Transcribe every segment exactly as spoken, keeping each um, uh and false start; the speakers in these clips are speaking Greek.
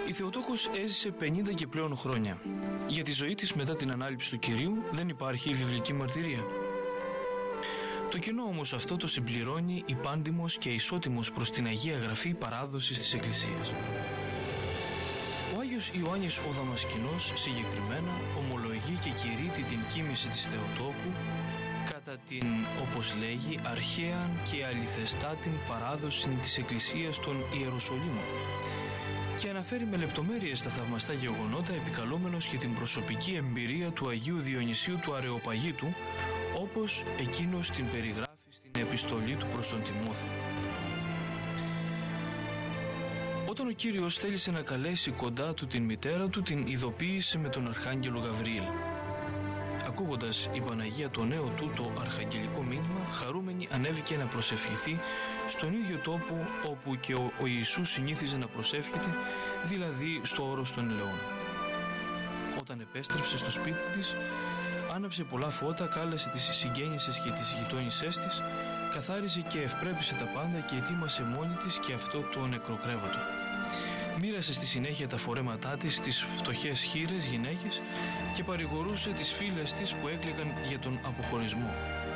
Η Θεοτόκος έζησε πενήντα και πλέον χρόνια. Για τη ζωή της μετά την ανάληψη του Κυρίου δεν υπάρχει βιβλική μαρτυρία. Το κενό όμως αυτό το συμπληρώνει η πάντιμος και ισότιμος προς την Αγία Γραφή παράδοσης της Εκκλησίας. Ο Άγιος Ιωάννης ο Δαμασκηνός συγκεκριμένα ομολογεί και κηρύττει την κοίμηση της Θεοτόκου κατά την, όπως λέγει, αρχαίαν και αληθεστάτην παράδοση της Εκκλησίας των Ιεροσολύμων και αναφέρει με λεπτομέρειες τα θαυμαστά γεγονότα, επικαλούμενος και την προσωπική εμπειρία του Αγίου Διονυσίου του Αρεοπαγίτου, όπως εκείνος την περιγράφει στην επιστολή του προς τον Τιμόθεο. Όταν ο Κύριος θέλησε να καλέσει κοντά του την μητέρα του, την ειδοποίησε με τον Αρχάγγελο Γαβριήλ. Ακούγοντας η Παναγία το νέο του το αρχαγγελικό μήνυμα, χαρούμενη ανέβηκε να προσευχηθεί στον ίδιο τόπο όπου και ο, ο Ιησούς συνήθιζε να προσεύχεται, δηλαδή στο όρος των ελαιών. Όταν επέστρεψε στο σπίτι της, άναψε πολλά φώτα, κάλεσε τις συγγένισσες και τις γειτόνισσές της, καθάρισε και ευπρέπισε τα πάντα και ετοίμασε μόνη της και αυτό το νεκροκρέβατο. Μοίρασε στη συνέχεια τα φορέματά της στις φτωχές χήρες γυναίκες και παρηγορούσε τις φίλες της που έκλαιγαν για τον αποχωρισμό.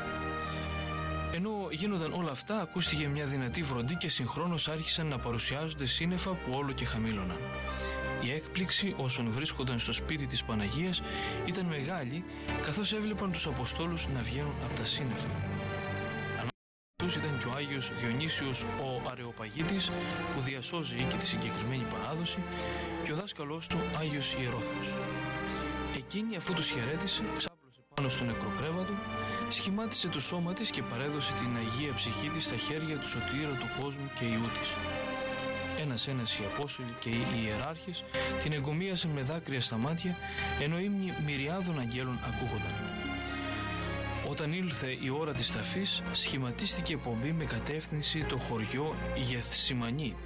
Ενώ γίνονταν όλα αυτά, ακούστηκε μια δυνατή βροντή και συγχρόνως άρχισαν να παρουσιάζονται σύννεφα που όλο και χαμήλωναν. Η έκπληξη όσων βρίσκονταν στο σπίτι της Παναγίας ήταν μεγάλη, καθώς έβλεπαν τους Αποστόλους να βγαίνουν από τα σύννεφα. Ήταν και ο Άγιος Διονύσιος ο Αρεοπαγίτης που διασώζει και τη συγκεκριμένη παράδοση και ο δάσκαλός του Άγιος Ιερόθεος. Εκείνη, αφού τους χαιρέτησε, ξάπλωσε πάνω στο νεκροκρέβατο, σχημάτισε το σώμα της και παρέδωσε την Αγία Ψυχή της στα χέρια του Σωτήρα του κόσμου και Ιού της. Ένας-ένας οι Απόστολοι και οι Ιεράρχες την εγκομίασαν με δάκρυα στα μάτια, ενώ ύμνοι μυριάδων αγγέλων ακούγονταν. Όταν ήλθε η ώρα της ταφής, σχηματίστηκε πομπή με κατεύθυνση το χωριό Γεθσιμανή.